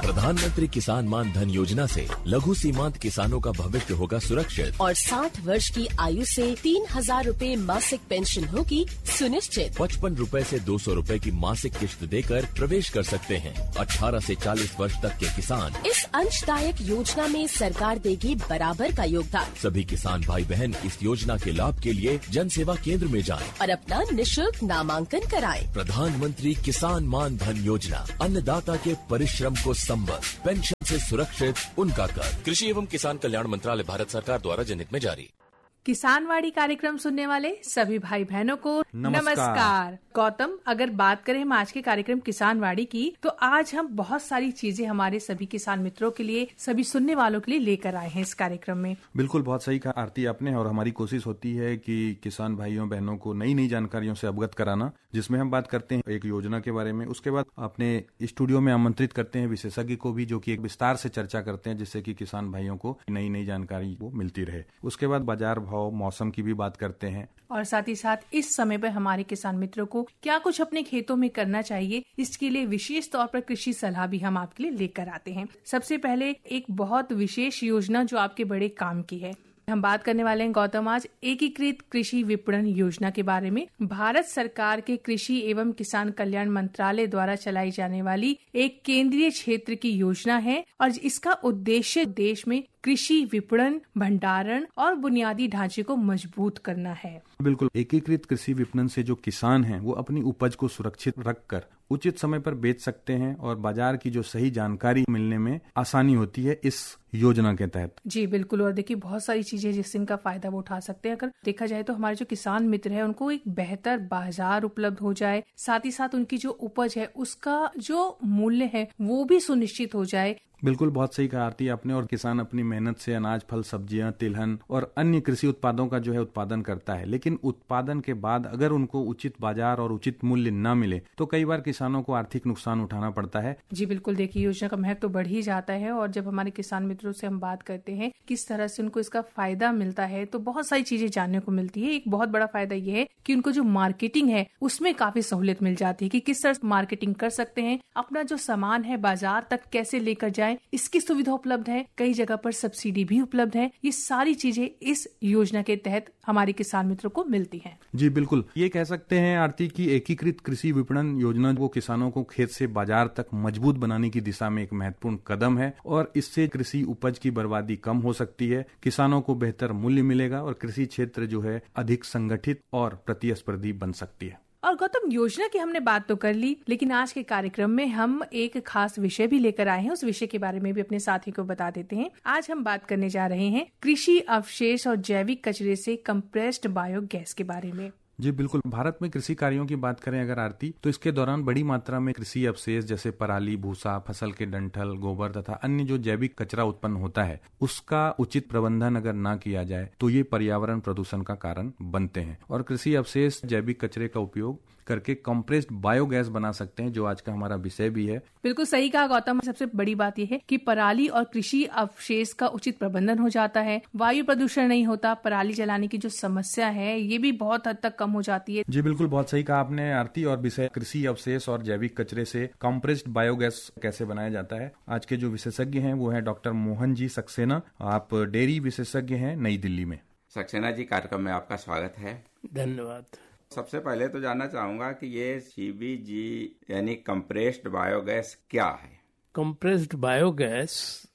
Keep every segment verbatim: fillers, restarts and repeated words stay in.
प्रधानमंत्री किसान मान धन योजना से लघु सीमांत किसानों का भविष्य होगा सुरक्षित और साठ वर्ष की आयु से तीन हजार रूपए मासिक पेंशन होगी सुनिश्चित। पचपन रूपए से दो सौ रूपए की मासिक किश्त देकर प्रवेश कर सकते हैं। अठारह से चालीस वर्ष तक के किसान इस अंशदायक योजना में सरकार देगी बराबर का योगदान। सभी किसान भाई बहन इस योजना के लाभ के लिए जन सेवा केंद्र में जाएं और अपना निशुल्क नामांकन कराएं। प्रधानमंत्री किसान मान धन योजना अन्नदाता के परिश्रम को संबल, पेंशन से सुरक्षित उनका कर। कृषि एवं किसान कल्याण मंत्रालय, भारत सरकार द्वारा जनहित में जारी। किसानवाड़ी कार्यक्रम सुनने वाले सभी भाई बहनों को नमस्कार। नमस्कार। गौतम, अगर बात करें हम आज के कार्यक्रम किसानवाड़ी की, तो आज हम बहुत सारी चीजें हमारे सभी किसान मित्रों के लिए, सभी सुनने वालों के लिए लेकर आए हैं इस कार्यक्रम में। बिल्कुल, बहुत सही कहा आरती आपने। और हमारी कोशिश होती है कि किसान भाइयों बहनों को नई नई जानकारियों से अवगत कराना, जिसमें हम बात करते हैं एक योजना के बारे में। उसके बाद अपने स्टूडियो में आमंत्रित करते हैं विशेषज्ञ को भी, जो कि एक विस्तार से चर्चा करते हैं, जिससे कि किसान भाइयों को नई नई जानकारी वो मिलती रहे। उसके बाद बाजार भाव, मौसम की भी बात करते हैं और साथ ही साथ इस समय पर हमारे किसान मित्रों को क्या कुछ अपने खेतों में करना चाहिए, इसके लिए विशेष तौर पर कृषि सलाह भी हम आपके लिए लेकर आते हैं। सबसे पहले एक बहुत विशेष योजना जो आपके बड़े काम की है, हम बात करने वाले हैं गौतम आज एकीकृत कृषि विपणन योजना के बारे में। भारत सरकार के कृषि एवं किसान कल्याण मंत्रालय द्वारा चलाई जाने वाली एक केंद्रीय क्षेत्र की योजना है और इसका उद्देश्य देश में कृषि विपणन, भंडारण और बुनियादी ढांचे को मजबूत करना है। बिल्कुल, एकीकृत कृषि विपणन से जो किसान हैं वो अपनी उपज को सुरक्षित रखकर उचित समय पर बेच सकते हैं और बाजार की जो सही जानकारी मिलने में आसानी होती है इस योजना के तहत। जी बिल्कुल, और देखिए बहुत सारी चीजें जिससे इनका फायदा वो उठा सकते हैं। अगर देखा जाए तो हमारे जो किसान मित्र है उनको एक बेहतर बाजार उपलब्ध हो जाए, साथ ही साथ उनकी जो उपज है उसका जो मूल्य है वो भी सुनिश्चित हो जाए। बिल्कुल, बहुत सही कहा आरती आपने। और किसान अपनी मेहनत से अनाज, फल, सब्जियां, तिलहन और अन्य कृषि उत्पादों का जो है उत्पादन करता है, लेकिन उत्पादन के बाद अगर उनको उचित बाजार और उचित मूल्य न मिले तो कई बार किसानों को आर्थिक नुकसान उठाना पड़ता है। जी बिल्कुल, देखिए योजना का महत्व तो बढ़ ही जाता है और जब हमारे किसान मित्रों से हम बात करते हैं किस तरह से उनको इसका फायदा मिलता है तो बहुत सारी चीजें जानने को मिलती है। एक बहुत बड़ा फायदा ये है कि उनको जो मार्केटिंग है उसमें काफी सहूलियत मिल जाती है कि किस तरह से मार्केटिंग कर सकते हैं, अपना जो सामान है बाजार तक कैसे लेकर जाए, इसकी सुविधा उपलब्ध है। कई जगह पर सब्सिडी भी उपलब्ध है। ये सारी चीजें इस योजना के तहत हमारे किसान मित्रों को मिलती हैं। जी बिल्कुल, ये कह सकते हैं आरती की एकीकृत कृषि विपणन योजना वो किसानों को खेत से बाजार तक मजबूत बनाने की दिशा में एक महत्वपूर्ण कदम है और इससे कृषि उपज की बर्बादी कम हो सकती है, किसानों को बेहतर मूल्य मिलेगा और कृषि क्षेत्र जो है अधिक संगठित और प्रतिस्पर्धी बन सकती है। और गौतम, योजना की हमने बात तो कर ली, लेकिन आज के कार्यक्रम में हम एक खास विषय भी लेकर आए हैं। उस विषय के बारे में भी अपने साथी को बता देते हैं। आज हम बात करने जा रहे हैं कृषि अवशेष और जैविक कचरे से कंप्रेस्ड बायोगैस के बारे में। जी बिल्कुल, भारत में कृषि कार्यों की बात करें अगर आरती, तो इसके दौरान बड़ी मात्रा में कृषि अवशेष जैसे पराली, भूसा, फसल के डंठल, गोबर तथा अन्य जो जैविक कचरा उत्पन्न होता है उसका उचित प्रबंधन अगर ना किया जाए तो ये पर्यावरण प्रदूषण का कारण बनते हैं। और कृषि अवशेष, जैविक कचरे का उपयोग करके कंप्रेस्ड बायोगैस बना सकते हैं, जो आज का हमारा विषय भी है। बिल्कुल सही कहा गौतम। सबसे बड़ी बात यह है कि पराली और कृषि अवशेष का उचित प्रबंधन हो जाता है, वायु प्रदूषण नहीं होता, पराली जलाने की जो समस्या है ये भी बहुत हद तक कम हो जाती है। जी बिल्कुल, बहुत सही कहा आपने आरती। और विषय कृषि अवशेष और जैविक कचरे से कंप्रेस्ड बायोगैस कैसे बनाया जाता है। आज के जो विशेषज्ञ हैं वो है डॉक्टर मोहन जी सक्सेना। आप डेयरी विशेषज्ञ हैं नई दिल्ली में। सक्सेना जी, कार्यक्रम में आपका स्वागत है। धन्यवाद। सबसे पहले तो जानना चाहूंगा कि ये सीबीजी यानी कंप्रेस्ड बायोगैस क्या है। कंप्रेस्ड बायोगैस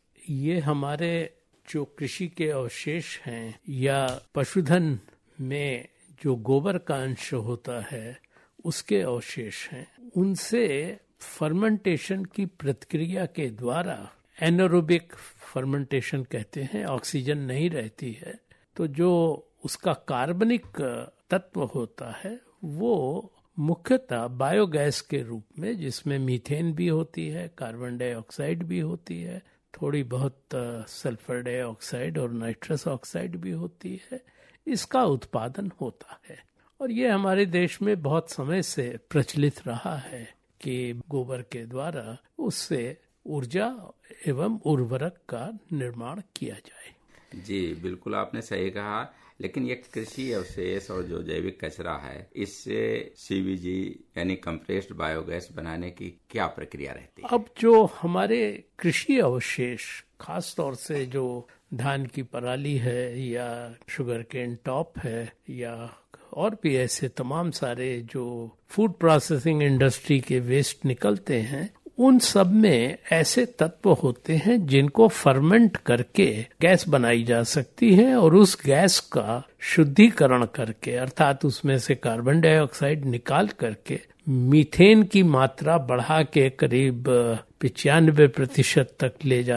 ये हमारे जो कृषि के अवशेष हैं या पशुधन में जो गोबर का अंश होता है उसके अवशेष हैं, उनसे फर्मेंटेशन की प्रक्रिया के द्वारा, एनारोबिक फर्मेंटेशन कहते हैं, ऑक्सीजन नहीं रहती है तो जो उसका कार्बनिक तत्व होता है वो मुख्यतः बायोगैस के रूप में, जिसमें मीथेन भी होती है, कार्बन डाइऑक्साइड भी होती है, थोड़ी बहुत सल्फर डाइऑक्साइड और नाइट्रस ऑक्साइड भी होती है, इसका उत्पादन होता है। और ये हमारे देश में बहुत समय से प्रचलित रहा है कि गोबर के द्वारा उससे ऊर्जा एवं उर्वरक का निर्माण किया जाए। जी बिल्कुल, आपने सही कहा। लेकिन ये कृषि अवशेष और जो जैविक कचरा है, इससे सीबीजी यानी कंप्रेस्ड बायोगैस बनाने की क्या प्रक्रिया रहती है? अब जो हमारे कृषि अवशेष, खास तौर से जो धान की पराली है या शुगर केन टॉप है या और भी ऐसे तमाम सारे जो फूड प्रोसेसिंग इंडस्ट्री के वेस्ट निकलते हैं, उन सब में ऐसे तत्व होते हैं जिनको फर्मेंट करके गैस बनाई जा सकती है और उस गैस का शुद्धिकरण करके, अर्थात उसमें से कार्बन डाइऑक्साइड निकाल करके मीथेन की मात्रा बढ़ा के करीब पिचानवे प्रतिशत तक ले जा